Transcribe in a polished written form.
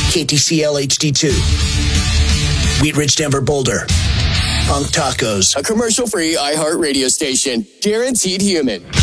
KTCL HD2. Wheat Ridge, Denver, Boulder. Punk Tacos. A commercial-free iHeart radio station. Guaranteed human.